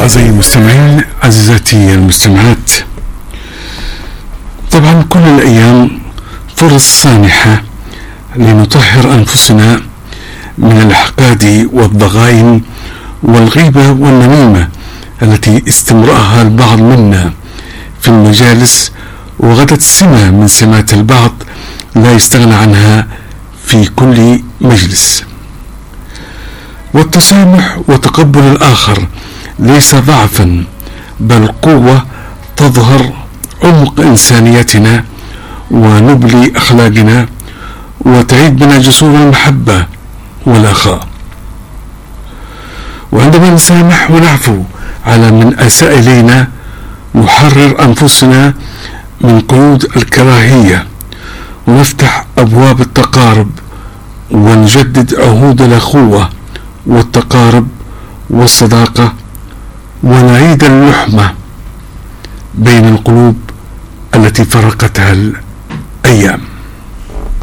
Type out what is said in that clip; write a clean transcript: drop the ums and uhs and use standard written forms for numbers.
أعزائي المستمعين، عزيزاتي المستمعات، طبعا كل الأيام فرص سانحة لنطهر أنفسنا من الأحقاد والضغائن والغيبة والنميمة التي استمرأها البعض منا في المجالس، وغدت سمة من سمات البعض لا يستغنى عنها في كل مجلس. والتسامح وتقبل الآخر ليس ضعفا، بل قوة تظهر عمق إنسانيتنا ونبل أخلاقنا، وتعيد بنا جسور المحبة والأخاء. وعندما نسامح ونعفو على من أساء إلينا، نحرر أنفسنا من قيود الكراهية، ونفتح أبواب التقارب، ونجدد عهود الأخوة والتقارب والصداقة، ونعيد اللحمة بين القلوب التي فرقتها الأيام.